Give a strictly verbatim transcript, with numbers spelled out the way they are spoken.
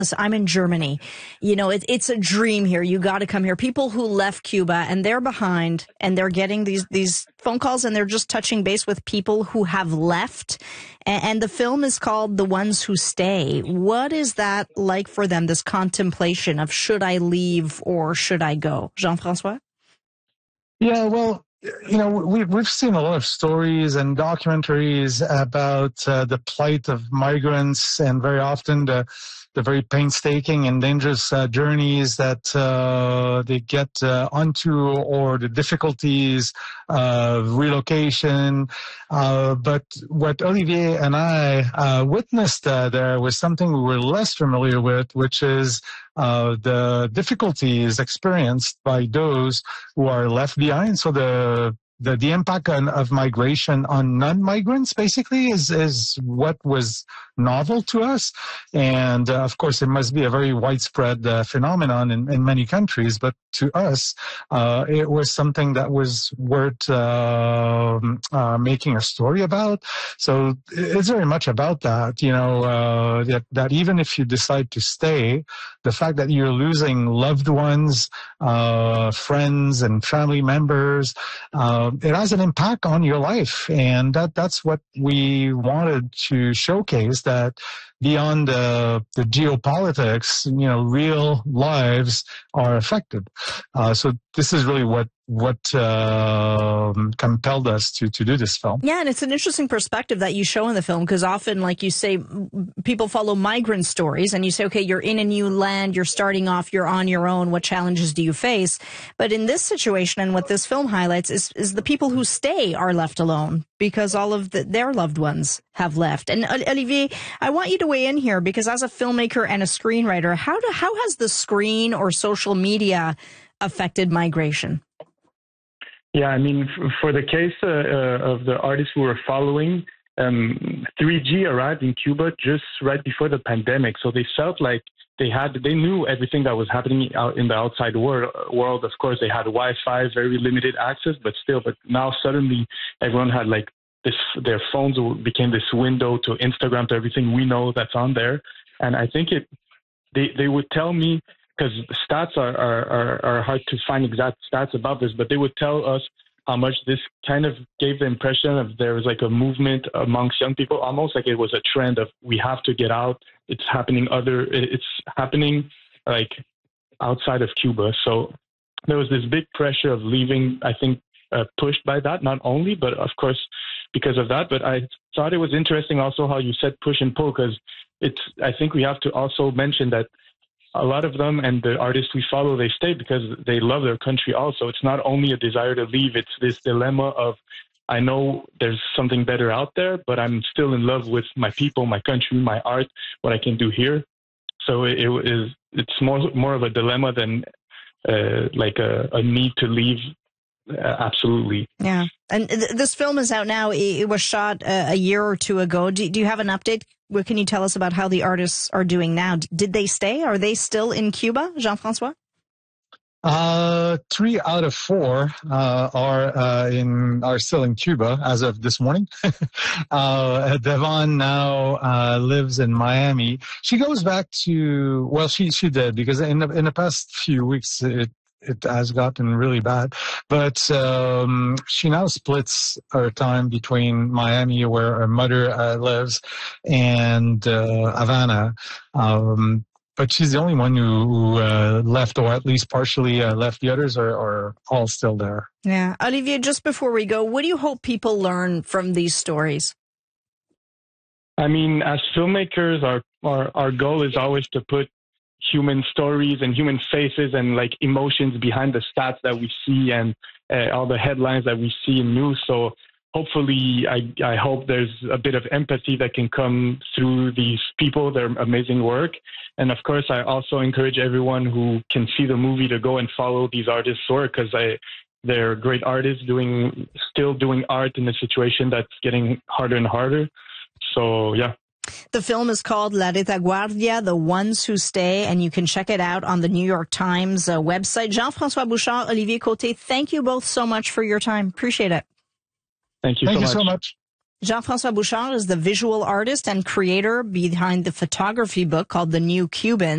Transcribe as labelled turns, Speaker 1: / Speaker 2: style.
Speaker 1: I'm in Germany. You know, it, it's a dream here. You got to come here. People who left Cuba and they're behind and they're getting these, these phone calls and they're just touching base with people who have left. And, and the film is called The Ones Who Stay. What is that like for them, this contemplation of should I leave or should I go? Jean-François?
Speaker 2: Yeah, well, you know, we've, we've seen a lot of stories and documentaries about uh, the plight of migrants and very often the the very painstaking and dangerous uh, journeys that uh, they get uh, onto, or the difficulties of relocation. Uh, but what Olivier and I uh, witnessed uh, there was something we were less familiar with, which is uh, the difficulties experienced by those who are left behind. So the The, the impact on, of migration on non-migrants basically is, is what was novel to us. And uh, of course, it must be a very widespread uh, phenomenon in, in many countries. But to us, uh, it was something that was worth uh, uh, making a story about. So it's very much about that, you know, uh, that, that even if you decide to stay, the fact that you're losing loved ones, uh, friends and family members, uh, it has an impact on your life. And that, that's what we wanted to showcase, that beyond the, the geopolitics, you know, real lives are affected. Uh, so this is really what, what uh, compelled us to, to do this film.
Speaker 1: Yeah, and it's an interesting perspective that you show in the film, because often, like you say, people follow migrant stories and you say, okay, you're in a new land, you're starting off, you're on your own, what challenges do you face? But in this situation, and what this film highlights, is, is the people who stay are left alone because all of the, their loved ones have left. And Olivier, I want you to weigh in here, because as a filmmaker and a screenwriter, how do, how has the screen or social media affected migration?
Speaker 3: Yeah, I mean, for the case uh, uh, of the artists who were following, um, three G arrived in Cuba just right before the pandemic. So they felt like they had, they knew everything that was happening out in the outside world. world. Of course, they had Wi-Fi, very limited access, but still, but now suddenly everyone had like this, their phones became this window to Instagram, to everything we know that's on there. And I think it, they, they would tell me, because stats are, are, are hard to find exact stats about this, but they would tell us how much this kind of gave the impression of there was like a movement amongst young people, almost like it was a trend of we have to get out. It's happening other, it's happening like outside of Cuba. So there was this big pressure of leaving, I think, uh, pushed by that, not only, but of course, because of that. But I thought it was interesting also how you said push and pull, because it's, I think we have to also mention that a lot of them and the artists we follow, they stay because they love their country also. It's not only a desire to leave, it's this dilemma of, I know there's something better out there, but I'm still in love with my people, my country, my art, what I can do here. So it, it is, it's more, more of a dilemma than uh, like a, a need to leave. Uh, absolutely.
Speaker 1: Yeah. And th- this film is out now. It, it was shot uh, a year or two ago. Do, do you have an update? What can you tell us about how the artists are doing now? Did they stay? Are they still in Cuba, Jean-François?
Speaker 2: Uh, three out of four uh, are uh, in are still in Cuba as of this morning. uh, Devon now uh, lives in Miami. She goes back to well, she she did because in the in the past few weeks it. It has gotten really bad, but um, she now splits her time between Miami, where her mother uh, lives, and uh, Havana. Um, but she's the only one who, who uh, left, or at least partially uh, left. The others are, are all still there.
Speaker 1: Yeah. Olivier, just before we go, what do you hope people learn from these stories?
Speaker 3: I mean, as filmmakers, our, our, our goal is always to put human stories and human faces and like emotions behind the stats that we see and uh, all the headlines that we see in news. So hopefully, I, I hope there's a bit of empathy that can come through these people, their amazing work. And of course, I also encourage everyone who can see the movie to go and follow these artists' work, because I, they're great artists doing, still doing art in a situation that's getting harder and harder. So, yeah.
Speaker 1: The film is called La Retaguardia, The Ones Who Stay, and you can check it out on the New York Times uh, website. Jean-François Bouchard, Olivier Côté, thank you both so much for your time. Appreciate it.
Speaker 3: Thank you,
Speaker 2: thank
Speaker 3: so,
Speaker 2: you
Speaker 3: much.
Speaker 2: so much.
Speaker 1: Jean-François Bouchard is the visual artist and creator behind the photography book called The New Cuban.